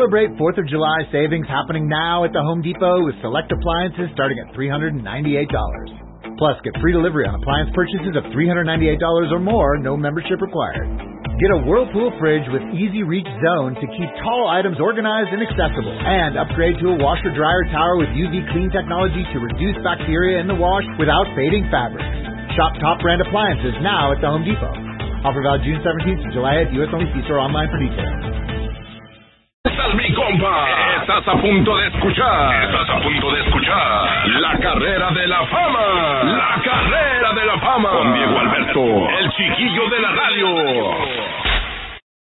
Celebrate 4th of July savings happening now at the Home Depot with select appliances starting at $398. Plus, get free delivery on appliance purchases of $398 or more, no membership required. Get a Whirlpool fridge with Easy Reach Zone to keep tall items organized and accessible. And upgrade to a washer-dryer tower with UV Clean technology to reduce bacteria in the wash without fading fabrics. Shop top brand appliances now at the Home Depot. Offer valid June 17th to July 8th. U.S. only. See store online for details. Mi compa, estás a punto de escuchar La Carrera de la Fama. La Carrera de la Fama con Diego Alberto, el chiquillo de la radio.